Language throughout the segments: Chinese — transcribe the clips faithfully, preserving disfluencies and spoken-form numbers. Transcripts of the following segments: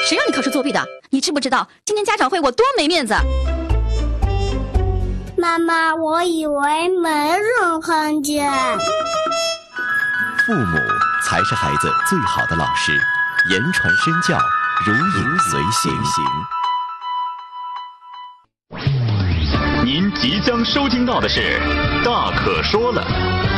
谁让你考试作弊的？你知不知道今天家长会我多没面子？ 妈妈，我以为没人看见。 父母才是孩子最好的老师，言传身教，如影随形。 您即将收听到的是《大可说了》。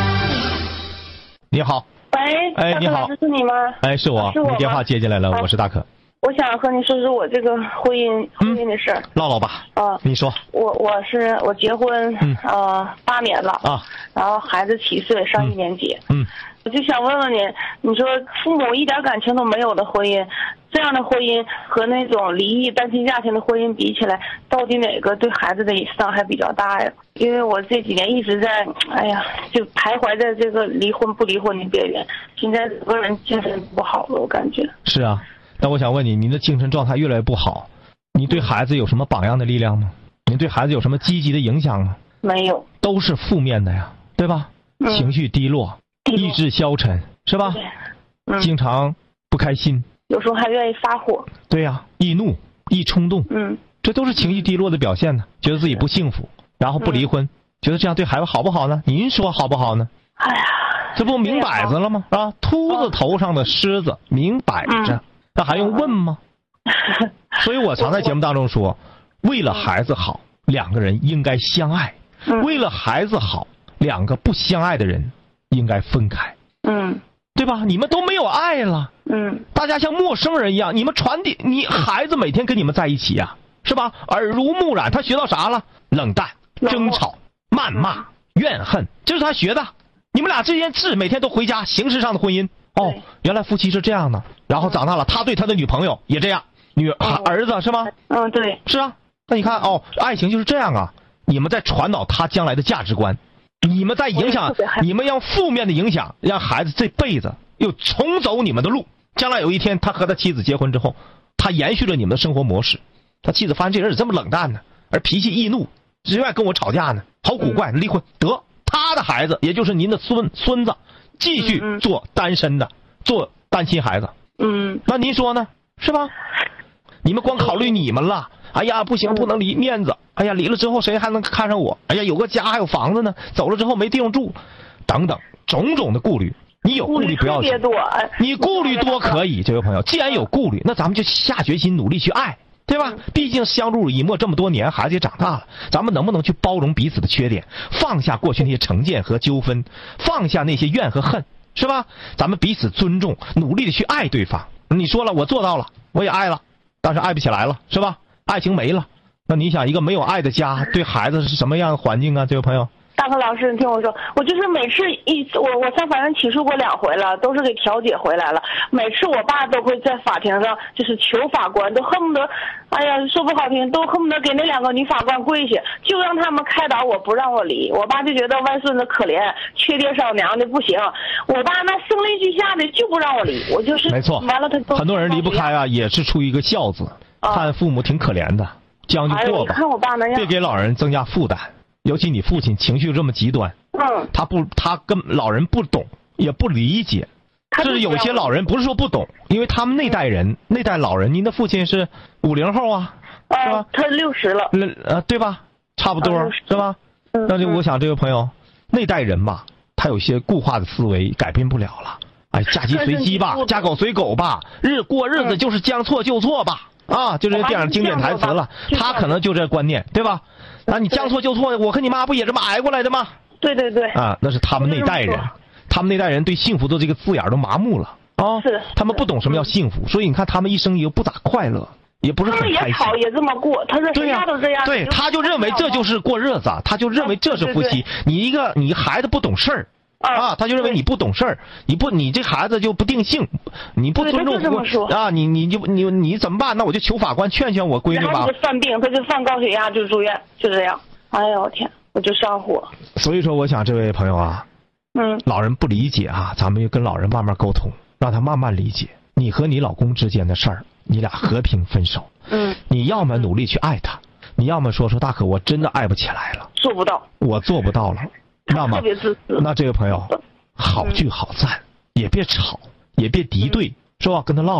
你好。 喂， 哎，你好， 大可老师是你吗？ 哎，是我， 是我你电话接进来了， 啊、 我是大可。 我想和你说说我这个婚姻婚姻的事儿、 嗯，唠唠吧。 啊， 你说。 我我是我结婚、嗯、呃八年了啊， 然后孩子七岁，上一年级。 嗯， 我就想问问你，你说父母一点感情都没有的婚姻，这样的婚姻和那种离异单亲家庭的婚姻比起来，到底哪个对孩子的伤害比较大呀？因为我这几年一直在，哎呀，就徘徊在这个离婚不离婚的边缘，现在整个人精神不好了，我感觉。 是啊，那我想问你，您的精神状态越来越不好，你对孩子有什么榜样的力量吗？你对孩子有什么积极的影响吗？ 没有， 都是负面的呀，对吧？嗯、情绪低落，低落意志消沉，是吧？ 嗯、 经常不开心， 有时候还愿意发火。 对呀、啊，易怒、易冲动， 嗯， 这都是情绪低落的表现呢。觉得自己不幸福，然后不离婚，嗯、觉得这样对孩子好不好呢？您说好不好呢？ 哎呀， 这不明摆着了吗？啊，秃子头上的虱子，明摆着，那、嗯、还用问吗？所以我常在节目当中说，为了孩子好，两个人应该相爱； 嗯、 为了孩子好，两个不相爱的人应该分开。 嗯， 对吧？你们都没有爱了， 嗯， 大家像陌生人一样，你们传递，你孩子每天跟你们在一起呀、啊，是吧？耳濡目染，他学到啥了？冷淡、争吵、谩骂、怨恨，这是他学的。你们俩之间是每天都回家，形式上的婚姻。哦，原来夫妻是这样的。然后长大了，他对他的女朋友也这样，女、哦、儿子是吗？ 嗯，对， 是啊。那你看哦，爱情就是这样啊，你们在传导他将来的价值观。你们在影响，你们让负面的影响，让孩子这辈子又重走你们的路。将来有一天，他和他妻子结婚之后，他延续了你们的生活模式。他妻子发现这人怎么这么冷淡呢？而脾气易怒，只愿跟我吵架呢，好古怪，离婚得他的孩子，也就是您的孙孙子，继续做单身的，做单亲孩子。 嗯， 那您说呢？是吧？你们光考虑你们了。哎呀，不行，不能离，面子。哎呀，离了之后谁还能看上我？哎呀，有个家还有房子呢，走了之后没地方住，等等，种种的顾虑。你有顾虑不要紧，你顾虑多可以，这位朋友，既然有顾虑，那咱们就下决心努力去爱，对吧？毕竟相濡以沫这么多年，孩子也长大了，咱们能不能去包容彼此的缺点，放下过去那些成见和纠纷，放下那些怨和恨，是吧？咱们彼此尊重，努力的去爱对方。你说了，我做到了，我也爱了，但是爱不起来了，是吧？爱情没了，那你想一个没有爱的家对孩子是什么样的环境啊？这位朋友， 大可老师，你听我说，我就是每次一我我上法院起诉过两回了，都是给调解回来了。每次我爸都会在法庭上就是求法官，都恨不得，哎呀，说不好听，都恨不得给那两个女法官跪下，就让他们开导我，不让我离。我爸就觉得外孙子可怜，缺爹少娘的不行。我爸那声泪俱下的就不让我离，我就是没错。 完了他很多人离不开啊，也是出于一个孝字。看父母挺可怜的，将就过吧， 哎、 别给老人增加负担。尤其你父亲情绪这么极端， 嗯， 他不，他跟老人不懂，也不理解。甚至有些老人不是说不懂，因为他们那代人、嗯、那代老人，您的父亲是五零后啊， 呃、 是吧？ 他六十了， 呃，对吧？差不多、啊、是吧？ 嗯、 那就我想这位朋友，那代人吧，他有些固化的思维改变不了了。哎，嫁鸡随鸡吧，嫁狗随狗吧，日过日子就是将错就错吧。啊，就这电影经典台词了，他可能就这观念，对吧？那你将错就错，我和你妈不也这么挨过来的吗？ 对对对。 啊，那是他们那代人，他们那代人对幸福的这个字眼都麻木了啊。 是。 他们不懂什么叫幸福，所以你看他们一生也不咋快乐，也不是很开心。 他们也吵也这么过，他说谁家都这样。 对，他就认为这就是过日子，他就认为这是夫妻。你一个你孩子不懂事儿。啊，他就认为你不懂事儿，你不，你这孩子就不定性，你不尊重父啊，你你就你你怎么办？那我就求法官劝劝我闺女吧。 他就犯病，他就犯高血压，就住院，就这样。哎呀，我天，我就上火。 所以说，我想这位朋友啊， 嗯， 老人不理解啊，咱们就跟老人慢慢沟通，让他慢慢理解你和你老公之间的事儿，你俩和平分手。 嗯， 你要么努力去爱他，你要么说说大可，我真的爱不起来了， 做不到， 我做不到了。那么，那这位朋友，好聚好散，也别吵，也别敌对，是吧？跟他唠。